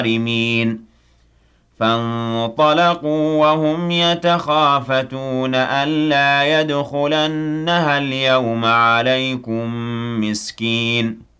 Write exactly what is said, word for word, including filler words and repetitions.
غارمين فانطلقوا وهم يتخافتون ألا يدخلنها اليوم عليكم مسكين